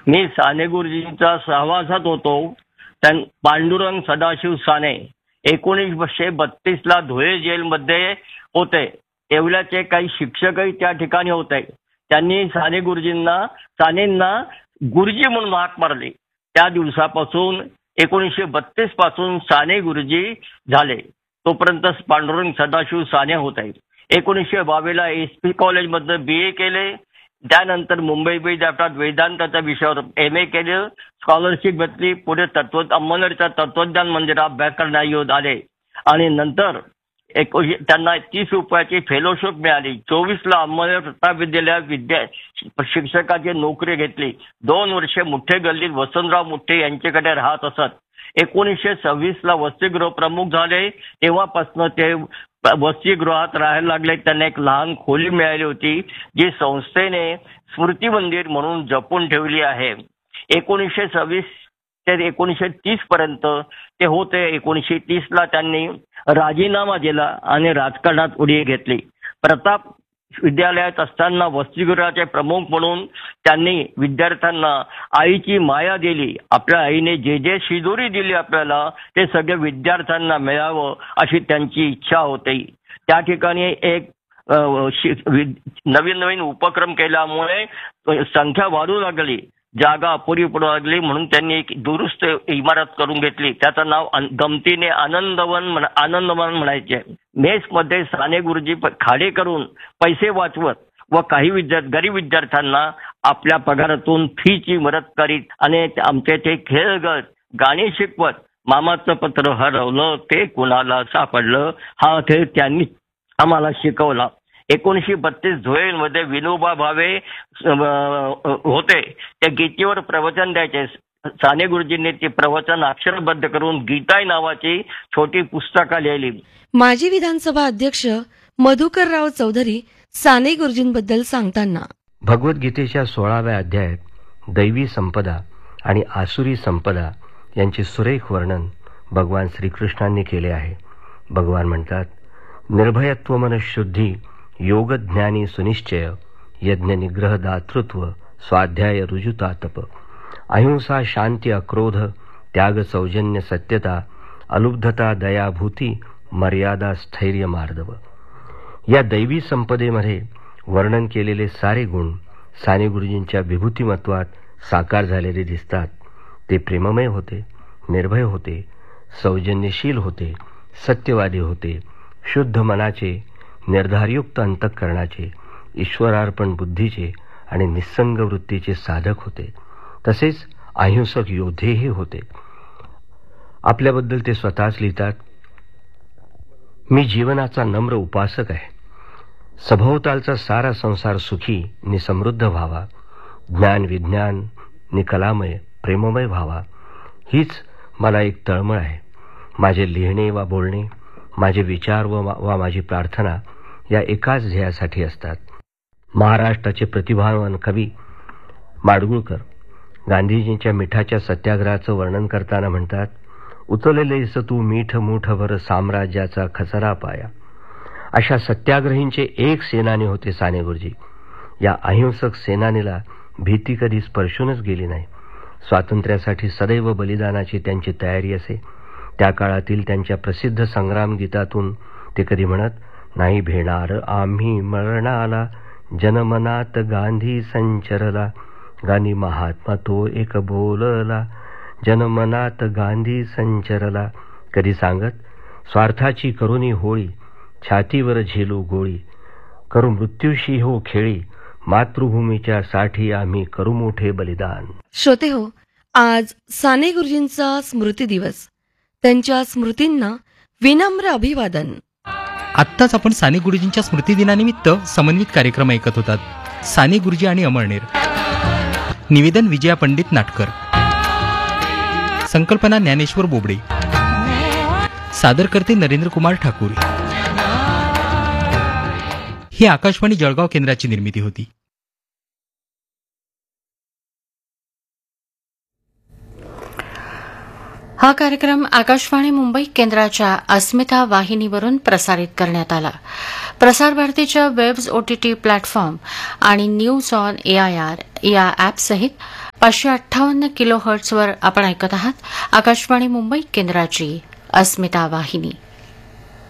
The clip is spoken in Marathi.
मी साने गुरुजींचा सहवासात होतो. पांडुरंग सदाशिव साने 1932ला धुळे जेलमध्ये होते. येवल्याचे काही शिक्षकही त्या ठिकाणी होते. त्यांनी सानेंना गुरुजी म्हणून हाक मारली. त्या दिवसापासून 1932 पासून साने गुरुजी झाले. तोपर्यंत पांडुरंग सदाशिव साने होते. 1922ला SP कॉलेजमध्ये BA केले. त्यानंतर मुंबई विद्यापीठात वेदांताच्या विषयावर MA केले. स्कॉलरशिप घेतली. पुढे अंमळनेरच्या तत्वज्ञान मंदिरात अभ्यास करण्यात आले आणि नंतर त्यांना 30 रुपयाची फेलोशिप मिळाली. 24ला अंमळनेर प्रताप विद्यालयात शिक्षकाची नोकरी घेतली. 2 वर्षे मुठ्ठे गल्लीत वसंतराव मुठ्ठे यांच्याकडे राहत असत. 1926ला वसतिगृह प्रमुख झाले. तेव्हापासून ते वसतिगृहात राहायला लागले. त्यांना एक लहान खोली मिळाली होती जी संस्थेने स्मृती मंदिर म्हणून जपून ठेवली आहे. 1926 ते 1930 पर्यंत ते होते. 1930ला त्यांनी राजीनामा दिला आणि राजकारणात उडी घेतली. प्रताप विद्यालयात असताना वसतिगृहाचे प्रमुख म्हणून त्यांनी विद्यार्थ्यांना आईची माया दिली. आपल्या आईने जे जे शिदोरी दिली आपल्याला ते सगळे विद्यार्थ्यांना मिळावं अशी त्यांची इच्छा होती. त्या ठिकाणी एक नवीन उपक्रम केल्यामुळे संख्या वाढू लागली. जागा अपुरी पडू लागली म्हणून त्यांनी एक दुरुस्त इमारत करून घेतली. त्याचं नाव गमतीने आनंदवन म्हणायचे. मेसमध्ये साने गुरुजी खाडे करून पैसे वाचवत व काही गरीब विद्यार्थ्यांना आपल्या पगारातून फीची मदत करीत आणि आमचे ते खेळगत गाणी शिकवत. मामाचं पत्र हरवलं ते कुणाला सापडलं हा खेळ त्यांनी आम्हाला शिकवला. 1932 धुळेमध्ये विनोबा भावे होते. त्या गीतेवर प्रवचन द्यायचे. साने गुरुजींनी ते प्रवचन अक्षरबद्ध करून गीताई नावाची छोटी पुस्तकं लिहिली. माजी विधानसभा अध्यक्ष मधुकरराव चौधरी साने गुरुजींबद्दल सांगताना, भगवद्गीतेच्या 16व्या अध्यायात दैवी संपदा आणि आसुरी संपदा यांचे सुरेख वर्णन भगवान श्रीकृष्णांनी केले आहे. भगवान म्हणतात, निर्भयत्व मनःशुद्धी योग ज्ञानी सुनिश्चय यज्ञ निग्रह दातृत्व स्वाध्याय रुजुता तप अहिंसा शांती अक्रोध त्याग सौजन्य सत्यता अलुब्धता दयाभूती मर्यादा स्थैर्य मार्दव. या दैवी संपदेमध्ये वर्णन केलेले सारे गुण साने गुरुजींच्या विभूतिमत्वात साकार झालेले दिसतात. ते प्रेममय होते, निर्भय होते, सौजन्यशील होते, सत्यवादी होते, शुद्ध मनाचे, निर्धारयुक्त अंतःकरणाचे, ईश्वरार्पण बुद्धीचे आणि निस्संग वृत्तीचे साधक होते. तसेच अहिंसक योद्धेही होते. आपल्याबद्दल ते स्वतःच लिहितात, मी जीवनाचा नम्र उपासक आहे. सभोवतालचा सारा संसार सुखी नि समृद्ध व्हावा, ज्ञान विज्ञान नि कलामय प्रेममय व्हावा, हीच मला एक तळमळ आहे. माझे लिहिणे वा बोलणे, माझे विचार व माझी प्रार्थना या एकाच ध्येयासाठी असतात. महाराष्ट्राचे प्रतिभावान कवी माडगुळकर गांधीजींच्या मिठाच्या सत्याग्रहाचं वर्णन करताना म्हणतात, उचललेस तू मीठ मूठभर साम्राज्याचा खचरा पाया. अशा सत्याग्रहींचे एक सेनानी होते साने गुरुजी. या अहिंसक सेनानीला भीती कधी स्पर्शूनच गेली नाही. स्वातंत्र्यासाठी सदैव बलिदानाची त्यांची तयारी असे. त्या काळातील त्यांच्या प्रसिद्ध संग्राम गीतातून ते कधी म्हणत, नाही भेणार आम्ही मरणाला जनमनात गांधी संचरला, गांधी महात्मा तो एक बोलला, जनमनात गांधी संचरला. कधी सांगत, स्वार्थाची करुणी होळी, छातीवर झेलू गोळी, करू मृत्यूशी हो खेळी, मातृभूमीच्या साठी आम्ही करू मोठे बलिदान. श्रोते हो, आज साने गुरुजींचा स्मृती दिवस. त्यांच्या स्मृतींना विनम्र अभिवादन. आत्ताच आपण साने गुरुजींच्या स्मृती दिनानिमित्त समन्वित कार्यक्रम ऐकत होतात. साने गुरुजी आणि अमळनेर. निवेदन विजया पंडित नाटकर. संकल्पना ज्ञानेश्वर बोबडे. सादर करते नरेंद्र कुमार ठाकूर. ही आकाशवाणी जळगाव केंद्राची निर्मिती होती. हा कार्यक्रम आकाशवाणी मुंबई केंद्राच्या अस्मिता वाहिनीवरून प्रसारित करण्यात आला. प्रसार भारतीच्या वेब्स OTT प्लॅटफॉर्म आणि न्यूज ऑन AIR या ॲपसहित 558 किलोहर्ट्झवर आपण ऐकत आहात आकाशवाणी मुंबई केंद्राची अस्मिता वाहिनी.